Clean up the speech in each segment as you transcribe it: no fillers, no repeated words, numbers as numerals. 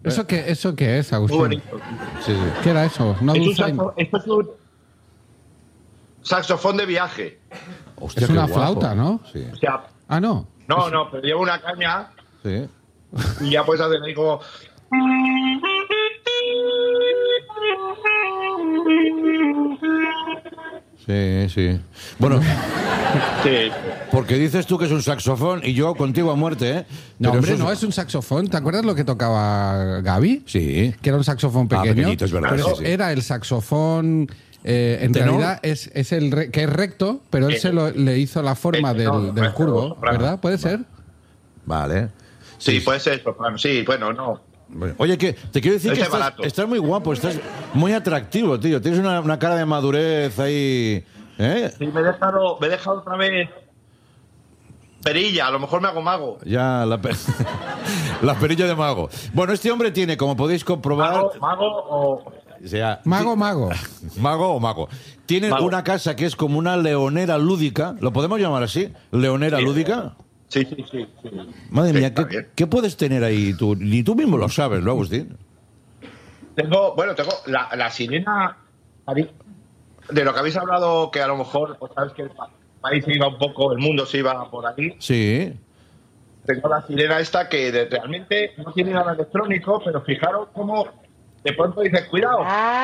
¿Eso qué es, Agustín? Muy bonito. Sí. ¿Qué era eso? No Esto es un saxofón de viaje. Hostia, Es una qué guapo. flauta, ¿no? Sí. O sea, Ah, no. no, pero lleva una caña Sí. y ya puedes hacer ahí como... Sí, sí. Bueno, Sí. porque dices tú que es un saxofón y yo contigo a muerte, ¿eh? No, Pero hombre, eso no, es un saxofón. ¿Te acuerdas lo que tocaba Gaby? Sí. Que era un saxofón pequeño. pequeñito, es verdad, Pero sí, sí. era el saxofón... en ¿Tenor? realidad es el que es recto, pero él le hizo la forma el tenor, del curvo, soprano. ¿verdad? ¿Puede ser? Vale. Sí, puede ser soprano. Sí, bueno, no. Bueno, oye, que te quiero decir Ese que es barato. estás muy guapo, estás muy atractivo, tío. Tienes una cara de madurez ahí. ¿Eh? Sí, me he dejado otra vez perilla. A lo mejor me hago mago. Ya, la perilla de mago. Bueno, este hombre tiene, como podéis comprobar. Mago o... O sea, Mago. mago o mago. Tiene Mago. una casa que es como una leonera lúdica. ¿Lo podemos llamar así? ¿Leonera Sí. lúdica? Sí. Madre Sí, mía, está bien. ¿qué puedes tener ahí tú? Ni tú mismo lo sabes, ¿no, Agustín? Tengo la sirena de lo que habéis hablado, que a lo mejor, pues sabes que el país se iba un poco, el mundo se iba por ahí. Sí. Tengo la sirena esta que realmente no tiene nada electrónico, pero fijaros cómo de pronto dices, cuidado.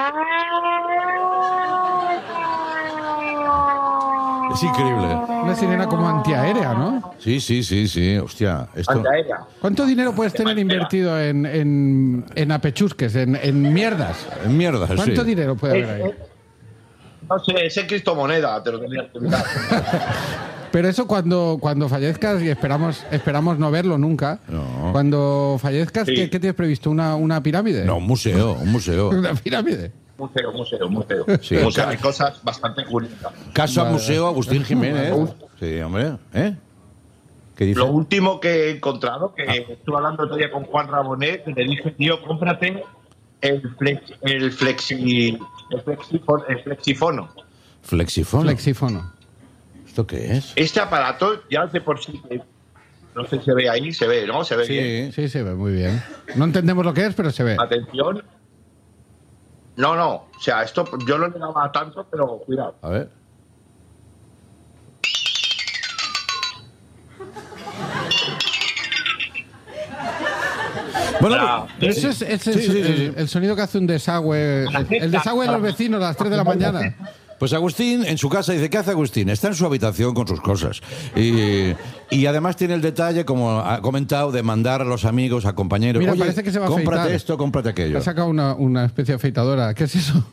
Es increíble. Una sirena como antiaérea, ¿no? Sí. Hostia, esto... Antiaérea. ¿Cuánto dinero puedes tener invertido en apechusques, en mierdas? Mierda, sí. ¿Cuánto dinero puede haber ahí? No sé, es en criptomoneda, te lo tendría que mirar. Pero eso cuando fallezcas, y esperamos no verlo nunca, No. cuando fallezcas, Sí. ¿qué tienes previsto? ¿Una pirámide? No, un museo. ¿Una pirámide? Museo. Sí. Museo, hay cosas bastante curiosas. Casa Vale. Museo Agustín Jiménez. Sí, hombre. ¿Eh? ¿Qué dice? Lo último que he encontrado, que estuve hablando el otro día con Juan Rabonet, le dije, tío, cómprate el flexifono. Flexifono. Flexífono. ¿Esto qué es? Este aparato ya de por sí, no sé si se ve ahí, se ve, ¿no? Se ve bien. Sí, se ve muy bien. No entendemos lo que es, pero se ve. Atención. No, o sea, esto yo no le daba tanto, pero cuidado. A ver. Bueno, Ya. pues, Eso es sí. el sonido que hace un desagüe. El desagüe de los vecinos a las 3 de la mañana. Pues Agustín en su casa dice, ¿qué hace Agustín? Está en su habitación con sus cosas. Y además tiene el detalle, como ha comentado, de mandar a los amigos, a compañeros. Mira, Oye, parece que se va a cómprate afeitar. esto, cómprate aquello. Ha sacado una especie de afeitadora. ¿Qué es eso?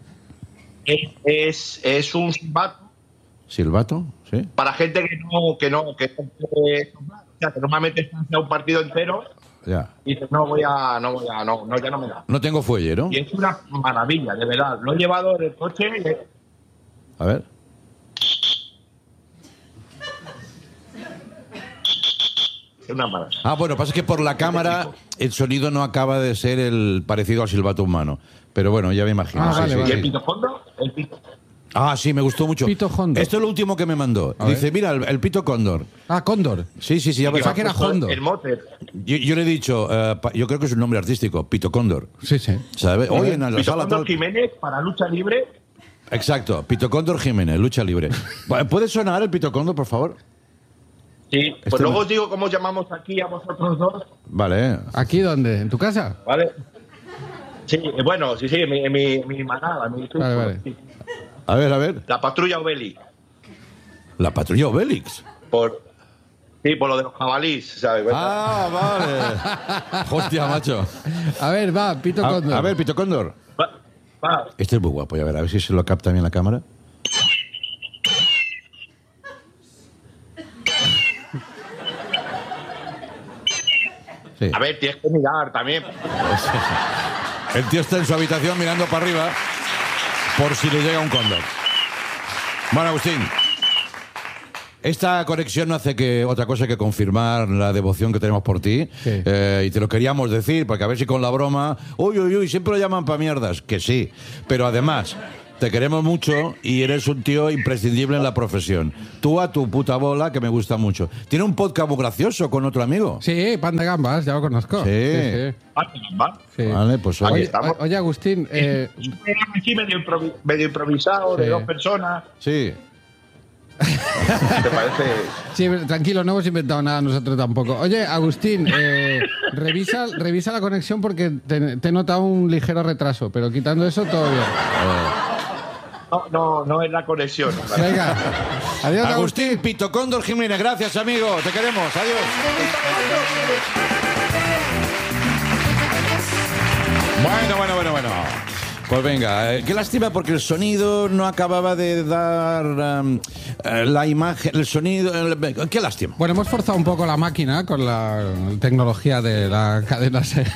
Es un silbato ¿Silbato? Sí. para gente que normalmente está un partido entero Ya. y dice, ya no me da. No tengo fuelle, ¿no? Y es una maravilla, de verdad. Lo he llevado en el coche y A ver. es una maravilla. Ah, bueno, pasa que por la cámara el sonido no acaba de ser el parecido al silbato humano. Pero bueno, ya me imagino. Ah, sí, vale, sí, ¿Y vale. el sí. pito fondo? El pito. Ah, sí, me gustó mucho. Pito Hondo. Esto es lo último que me mandó. A Dice, ver. mira, el pito cóndor. Ah, cóndor. Sí, ya Pensaba que era Hondo. El mote. Yo le he dicho, yo creo que es un nombre artístico, Pito Cóndor. Sí. ¿Sabes? Oye, en la Pito sala Fondo tal... Jiménez para lucha libre. Exacto, Pito Cóndor Jiménez, lucha libre. ¿Puede sonar el Pito Cóndor, por favor? Sí, pues Este luego no- os digo cómo llamamos aquí a vosotros dos, Vale. ¿Aquí dónde? ¿En tu casa? ¿vale? Sí, bueno, sí, mi manada, mi truco, Vale. sí. A ver. La patrulla Obeli. La patrulla Obélix. Por lo de los jabalís, ¿sabes? Ah, vale. Hostia, macho. A ver, va, Pito Cóndor. A ver, Pito Cóndor. Va. Este es muy guapo, a ver si se lo capta bien la cámara. Sí. A ver, tienes que mirar también. El tío está en su habitación mirando para arriba por si le llega un cóndor. Bueno, Agustín, esta conexión no hace que otra cosa que confirmar la devoción que tenemos por ti. Sí. Y te lo queríamos decir, porque a ver si con la broma... Uy, siempre lo llaman pa' mierdas. Que sí, pero además... te queremos mucho y eres un tío imprescindible en la profesión. Tú a tu puta bola, que me gusta mucho. Tiene un podcast muy gracioso con otro amigo. Sí, Pan de Gambas, ya lo conozco. Sí. Sí. Vale, pues Aquí oye. estamos. Oye, Agustín, Un programa así medio improvisado, Sí. de 2 personas. Sí. ¿Te parece? sí, tranquilo, no hemos inventado nada nosotros tampoco. Oye, Agustín, revisa la conexión porque te he notado un ligero retraso, pero quitando eso, todo bien. No es la conexión. Venga, adiós, Agustín Pito Cóndor Jiménez, gracias, amigo. Te queremos. Adiós. Bueno. Pues venga, qué lástima porque el sonido no acababa de dar la imagen, el sonido. Qué lástima. Bueno, hemos forzado un poco la máquina con la tecnología de la cadena SER.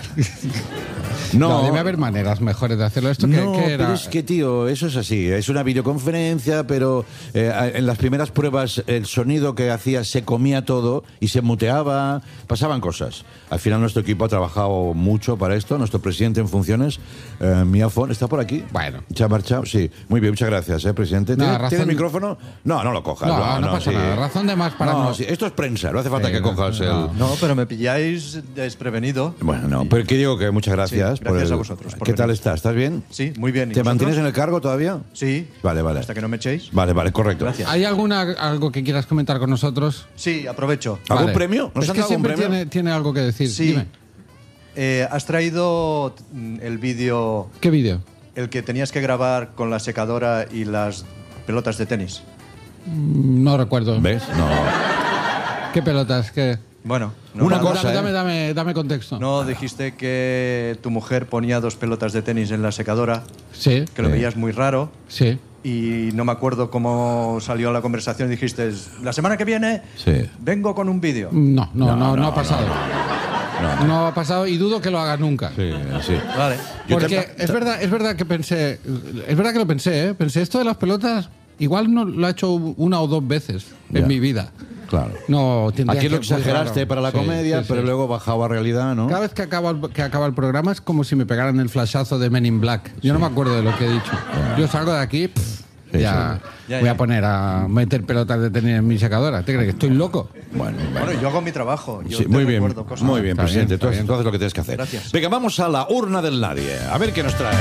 No, debe haber maneras mejores de hacerlo. ¿Esto qué era? Pero es que, tío, eso es así. Es una videoconferencia, pero en las primeras pruebas el sonido que hacía se comía todo y se muteaba, pasaban cosas. Al final nuestro equipo ha trabajado mucho para esto. Nuestro presidente en funciones, Miafón, está por aquí. Bueno. ¿Se ha marchado? Sí. Muy bien, muchas gracias, presidente. Nada, ¿Tiene razón- micrófono? No lo cojas. No pasa sí. nada. Razón de más para No, no. sí, esto es prensa, no hace falta Sí, que cojas no. el... No, pero me pilláis desprevenido. Bueno, no, pero que digo que muchas gracias. Sí, gracias a vosotros por ¿Qué tal venir. estás? ¿Estás bien? Sí, muy bien. ¿Y ¿Te vosotros? mantienes en el cargo todavía? Sí. Vale. Hasta que no me echéis. Vale, correcto. Gracias. ¿Hay algo que quieras comentar con nosotros? Sí, aprovecho. ¿Algún Vale. premio? ¿Nos Es han que dado algún siempre premio? tiene algo que decir. Sí. Dime. Has traído el vídeo, ¿Qué vídeo? el que tenías que grabar con la secadora y las pelotas de tenis. No recuerdo. ¿Ves? No. ¿Qué pelotas? ¿Qué? Bueno, Una cosa, Dame contexto. ¿No dijiste que tu mujer ponía 2 pelotas de tenis en la secadora? Sí, Que lo veías muy raro. sí. Y no me acuerdo cómo salió la conversación. Dijiste, la semana que viene Sí. vengo con un vídeo. No ha pasado. No ha pasado y dudo que lo haga nunca. Sí. Vale. Yo Porque es verdad que pensé, ¿eh? Pensé esto de las pelotas, igual no lo ha hecho 1 o 2 veces Ya. en mi vida. Claro. No, tendría Aquí lo que- exageraste claro. para la Sí, comedia, sí, pero sí. luego bajaba a realidad, ¿no? Cada vez que acaba el programa es como si me pegaran el flashazo de Men in Black. Yo no me acuerdo de lo que he dicho. Yo salgo de aquí, Sí, ya Ya, voy ya. a poner a meter pelotas de tenis en mi secadora. ¿Te crees que estoy loco? Bueno. Bueno, yo hago mi trabajo. Yo Sí, te muy bien, recuerdo cosas. muy bien, Está presidente. bien, está bien. Entonces lo que tienes que hacer. Gracias. Venga, vamos a la urna del nadie. A ver qué nos trae.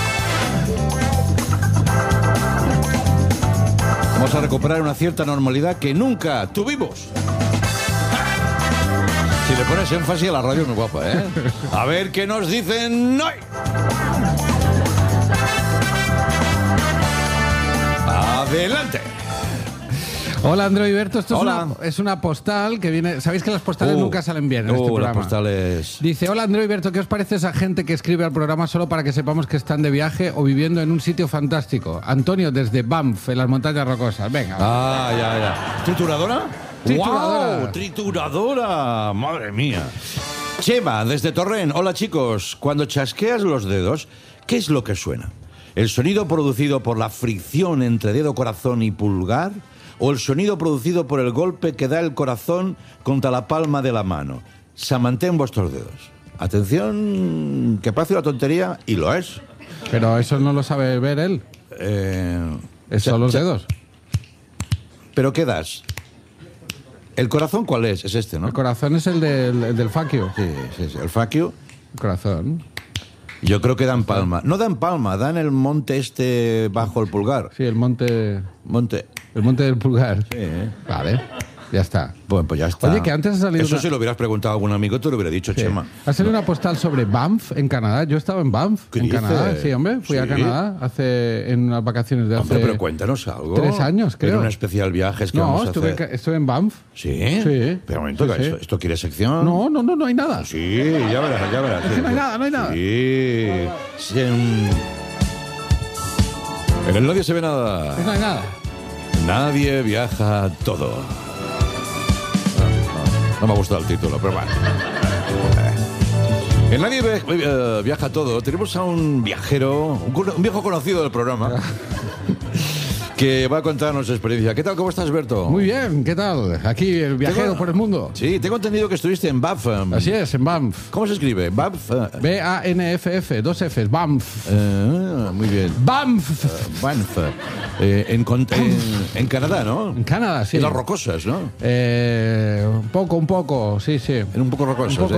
Vamos a recuperar una cierta normalidad que nunca tuvimos. Si le pones énfasis a la radio es muy guapa, ¿eh? A ver qué nos dicen hoy. Adelante. Hola, Andreu Iberto. Esto Hola. es una postal que viene... ¿Sabéis que las postales nunca salen bien en este las programa? postales. Dice, hola Andreu Iberto, ¿qué os parece esa gente que escribe al programa solo para que sepamos que están de viaje o viviendo en un sitio fantástico? Antonio, desde Banff, en las montañas rocosas. Venga. Ah, ya. ¿Trituradora? Trituradora. ¡Guau! ¡Trituradora! ¡Madre mía! Chema, desde Torrent. Hola, chicos. Cuando chasqueas los dedos, ¿qué es lo que suena? ¿El sonido producido por la fricción entre dedo, corazón y pulgar? ¿O el sonido producido por el golpe que da el corazón contra la palma de la mano? Samantén vuestros dedos. Atención, que parece una tontería, y lo es. Pero eso no lo sabe ver él. Son los dedos. ¿Pero qué das? ¿El corazón cuál es? Es este, ¿no? El corazón es el del fuck you. Sí, el fuck you. El corazón. Yo creo que dan palma. No dan palma, dan el monte este bajo el pulgar. Sí, el monte del pulgar. Sí. Vale, ya está. Bueno, pues ya está. Oye, que antes ha salido Eso una- si lo hubieras preguntado a algún amigo, te lo hubiera dicho, Sí. Chema. Ha salido una postal sobre Banff en Canadá. Yo estaba en Banff, ¿Qué en dices? Canadá. Sí, hombre, fui a ¿Sí? Canadá en unas vacaciones de hace... Hombre, pero cuéntanos algo. 3 años, creo. Era un especial viajes que No, vamos a estuve, hacer. estuve en Banff. ¿Sí? Sí. Pero un momento, Sí, sí. ¿esto quiere sección? No hay nada. Sí, ya verás. Es que no hay nada, no hay nada. Sí. Sí, en el nadie se ve nada. No hay nada. Nadie viaja todo. No me ha gustado el título, pero bueno. En Nadie viaja todo. Tenemos a un viajero, un viejo conocido del programa. que va a contarnos su experiencia. ¿Qué tal? ¿Cómo estás, Berto? Muy bien, ¿qué tal? Aquí el viajero por el mundo. Sí, tengo entendido que estuviste en Banff. Así es, en Banff. ¿Cómo se escribe? Banff. B-A-N-F-F, 2 Fs, Banff. Muy bien. Banff. Banff. En Canadá, ¿no? En Canadá, sí. En las rocosas, ¿no? Un poco, sí, sí. En un poco rocosas. Un poco